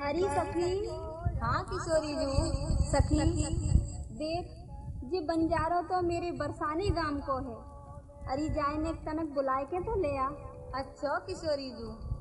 अरे सखी। हाँ किशोरी जू। सखी देख, जे बंजारो तो मेरे बरसाने गांव को है। अरे जाए ने तनक बुलाए के तो ले आ। अच्छा किशोरी जू।